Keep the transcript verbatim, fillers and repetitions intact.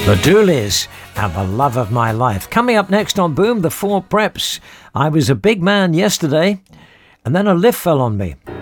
The Dooleys and The Love of My Life. Coming up next on Boom, the Four Preps. I was a big man yesterday, and then a lift fell on me.